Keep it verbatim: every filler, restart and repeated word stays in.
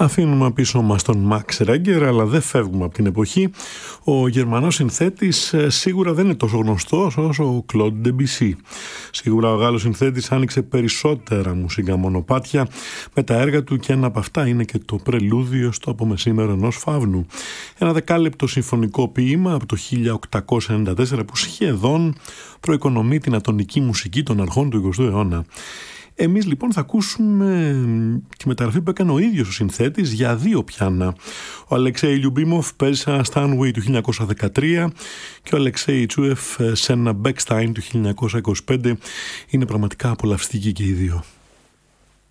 Αφήνουμε πίσω μας τον Max Reger, αλλά δεν φεύγουμε από την εποχή. Ο Γερμανός συνθέτης σίγουρα δεν είναι τόσο γνωστός όσο ο Claude Debussy. Σίγουρα ο Γάλλος συνθέτης άνοιξε περισσότερα μουσικά μονοπάτια με τα έργα του και ένα από αυτά είναι και το πρελούδιο στο «Απομεσήμερο ενός φαύνου». Ένα δεκάλεπτο συμφωνικό ποίημα από το χίλια οκτακόσια ενενήντα τέσσερα που σχεδόν προοικονομεί την ατονική μουσική των αρχών του εικοστού αιώνα. Εμείς λοιπόν θα ακούσουμε τη μεταγραφή που έκανε ο ίδιος ο συνθέτης για δύο πιάνα. Ο Αλεξέη Λιουμπίμοφ παίζει σε ένα Steinway του χίλια εννιακόσια δεκατρία και ο Αλεξέη Τσούεφ σε ένα Beckstein του χίλια εννιακόσια είκοσι πέντε. Είναι πραγματικά απολαυστικοί και οι δύο.